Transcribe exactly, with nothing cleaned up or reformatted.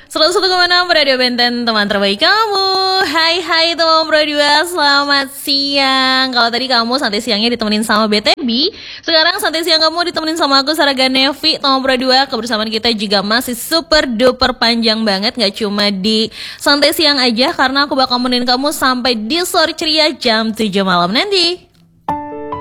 seratus satu koma enam Radio Benten, teman terbaik kamu. Hai hai teman berdua, selamat siang. Kalau tadi kamu santai siangnya ditemenin sama B T B, sekarang santai siang kamu ditemenin sama aku Saraga Nevi. Teman berdua, kebersamaan kita juga masih super duper panjang banget. Gak cuma di santai siang aja, karena aku bakal nemenin kamu sampai di sore ceria jam tujuh malam nanti.